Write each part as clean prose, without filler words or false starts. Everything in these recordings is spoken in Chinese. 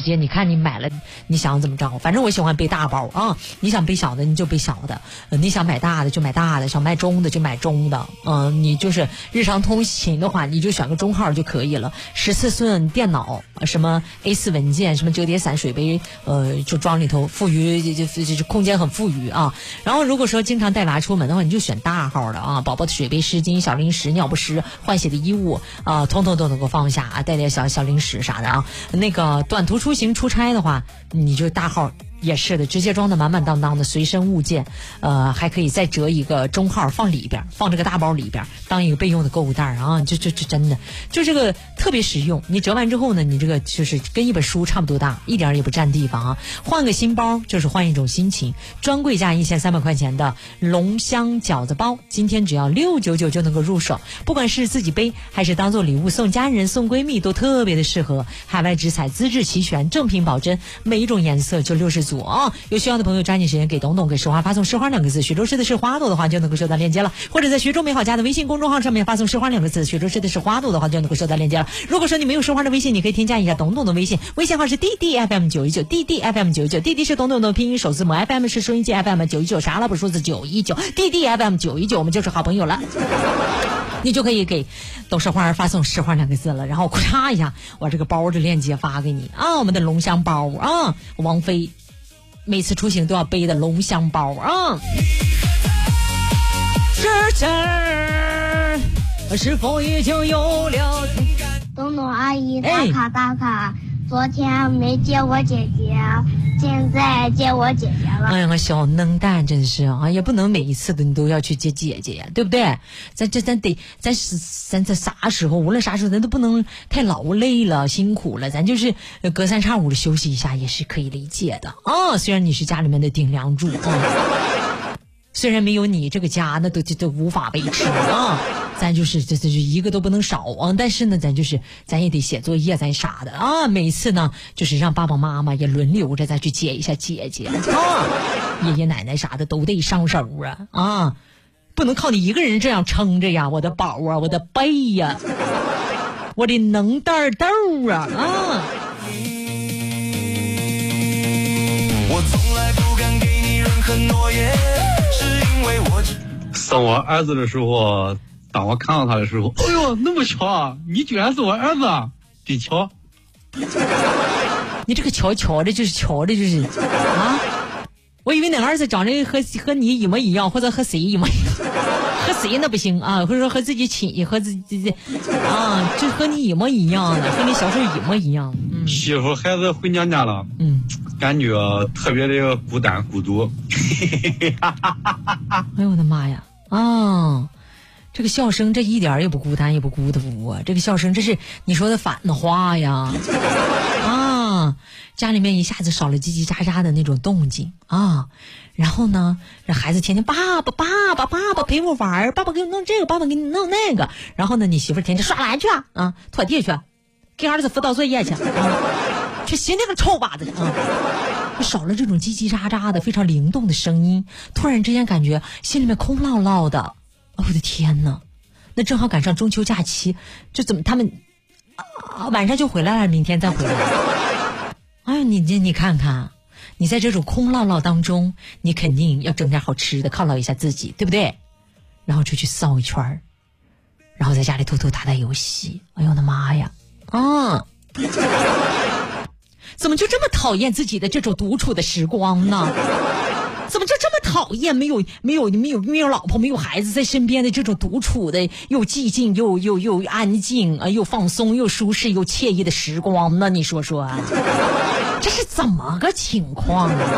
接你看你买了你想怎么着，反正我喜欢背大包啊，你想背小的你就背小的，你想买大的就买大的，想买中的就买中的，你就是日常通勤的话你就选个中号就可以了，14寸电脑，什么 A4 文件，什么折叠伞水杯，就装里头，富裕就空间很富裕啊。然后如果说经常带娃出门的话，你就选大号的啊，宝宝的水杯、湿巾、小零食、尿不湿、换洗的衣物啊，统统都能够放下啊，带点小零食啥的啊。那个短途出行出差的话，你就大号。也是的，直接装的满满当当的随身物件，还可以再折一个中号放里边，放这个大包里边，当一个备用的购物袋啊，这真的就这个特别实用。你折完之后呢，你这个就是跟一本书差不多大，一点也不占地方啊。换个新包就是换一种心情，专柜价1300块钱的龙香饺子包，今天只要699就能够入手，不管是自己背还是当做礼物送家人送闺蜜都特别的适合，海外直采，资质齐全，正品保真，每一种颜色就60组啊！有需要的朋友抓紧时间给董董给石花发送石花2个字，徐州市的是花朵的话就能够收到链接了，或者在徐州美好家的微信公众号上面发送石花2个字，徐州市的是花朵的话就能够收到链接了。如果说你没有石花的微信，你可以添加一下董董的微信，微信号是 DDFM919 DDFM919 ，DD 是董董的拼音首字母， FM 是收音机 FM919， 啥了不数字919 DDFM919， 我们就是好朋友了。你就可以给董石花发送石花2个字了，然后咔一下我这个包的链接发给你啊，我们的龙香包啊，王菲每次出行都要背的龙香包啊。是否已经有了东东阿姨打卡，昨天没接我姐姐，现在接我姐姐了。 哎呀，小嫩蛋真是啊，也不能每一次的你都要去接姐姐呀，对不对？咱这啥时候，无论啥时候，咱都不能太劳累了、辛苦了，咱就是隔三差五的休息一下也是可以理解的啊。虽然你是家里面的顶梁柱啊，虽然没有你，这个家那都无法维持啊。咱就是这一个都不能少啊，但是呢，咱也得写作业，咱啥的啊。每次呢，就是让爸爸妈妈也轮流着再去接一下姐姐啊，爷爷奶奶啥的都得上手啊，不能靠你一个人这样撑着呀，我的宝啊，我的贝呀，我的能蛋豆啊啊！ 我从来不敢给你任何诺言，是因为我生我儿子的时候。当我看到他的时候，哎呦，那么巧啊！你居然是我儿子啊！真巧！ 你这个巧的就是啊！我以为你儿子长得和你一模一样，或者和谁一模一样，和谁那不行啊？或者说和自己亲，和自己啊，就和你一模一样的，和你小时候一模一样。 媳妇孩子回娘家了，感觉特别的孤单孤独。 哎呦我的妈呀！啊！这个笑声这一点也不孤单也不孤独啊！这个笑声这是你说的反的话呀！啊，家里面一下子少了叽叽喳喳的那种动静啊，然后呢，让孩子天天爸爸陪我玩，爸爸给我弄这个，爸爸给你弄那个，然后呢，你媳妇天天刷碗去啊，拖地去，给儿子辅导作业去啊，去洗那个臭袜子啊！少了这种叽叽喳喳的非常灵动的声音，突然之间感觉心里面空落落的。哦，我的天哪！那正好赶上中秋假期，这怎么他们晚上就回来了，明天再回来？哎呀，你看看，你在这种空落落当中，你肯定要整点好吃的犒劳一下自己，对不对？然后出去扫一圈，然后在家里偷偷打打游戏。哎呦我的妈呀！啊，怎么就这么讨厌自己的这种独处的时光呢？怎么就这么讨厌没有老婆没有孩子在身边的这种独处的又寂静又安静又放松又舒适又惬意的时光呢？你说说这是怎么个情况啊？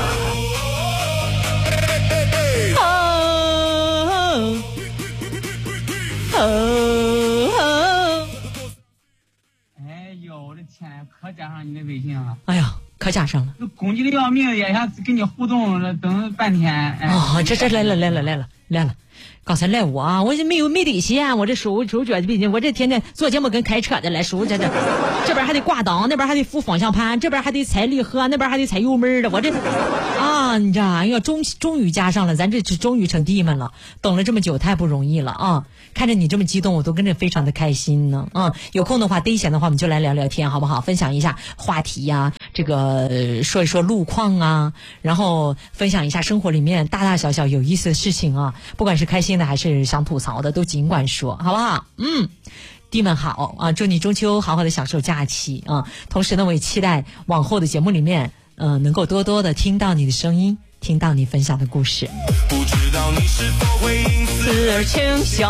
哎呦我的天，可加上你的微信了！ 哎呀，可加上了， 攻击的要命，也想跟你互动了，等半天。哎， 哦，这来了，刚才赖我啊，我这没底线，我这手脚毕竟我这天天做节目跟开车的来手这边还得挂档，那边还得扶方向盘，这边还得踩离合，那边还得踩油门的，我这啊呀，你知道，哎呀，终于加上了，咱这终于成弟们了，等了这么久太不容易了啊！看着你这么激动，我都跟着非常的开心呢。有空的话，逮闲的话，我们就来聊聊天，好不好？分享一下话题呀，这个说一说路况啊，然后分享一下生活里面大大小小有意思的事情啊，不管是开心的还是想吐槽的，都尽管说，好不好？弟们好啊！祝你中秋好好的享受假期啊！同时呢，我也期待往后的节目里面，能够多多的听到你的声音，听到你分享的故事。 不知道你是否会因此而清醒。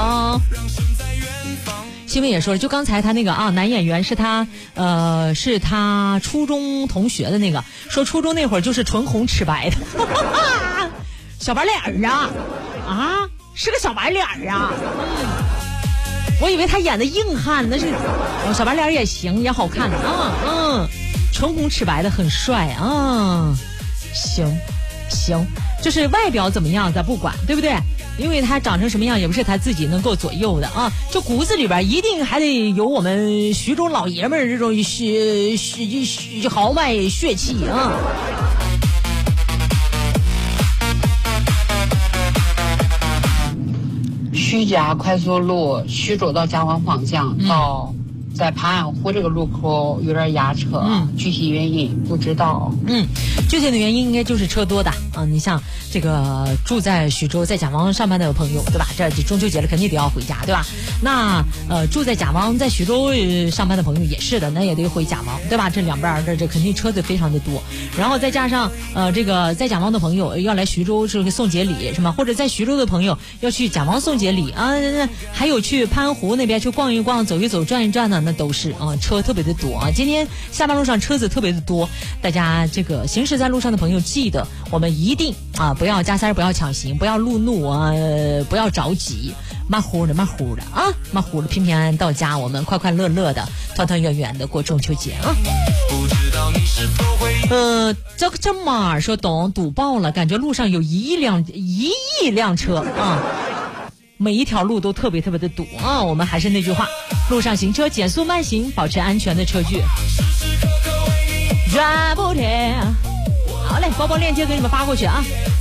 新闻也说了，就刚才他那个男演员是他初中同学的那个，说初中那会儿就是唇红齿白的，小白脸是个小白脸啊。我以为他演的硬汉，那是小白脸也行，也好看唇红齿白的很帅啊。行，就是外表怎么样咱不管，对不对？因为他长成什么样也不是他自己能够左右的啊。就骨子里边一定还得有我们徐州老爷们儿这种豪迈血气啊。 徐家快速路徐州到嘉王方向到在盘安湖这个路口有点压车，具体原因不知道。 具体的原因应该就是车多的啊。你像这个住在徐州在甲王上班的朋友，对吧？这中秋节了肯定得要回家，对吧？那住在甲王在徐州上班的朋友也是的，那也得回甲王，对吧？这两边这肯定车子非常的多，然后再加上这个在甲王的朋友要来徐州是送节礼是吗？或者在徐州的朋友要去甲王送节礼啊，还有去潘安湖那边去逛一逛走一走转一转呢，那都是车特别的多啊。今天下班路上车子特别的多，大家这个行驶在路上的朋友记得我们一定不要加塞，不要抢行，不要路怒啊，不要着急，慢乎的平平安安到家，我们快快乐乐的团团圆圆的过中秋节啊。这马说懂堵爆了，感觉路上有1亿辆车啊，每一条路都特别特别的堵啊。我们还是那句话，路上行车减速慢行，保持安全的车距，转不停。好嘞，包包链接给你们发过去啊。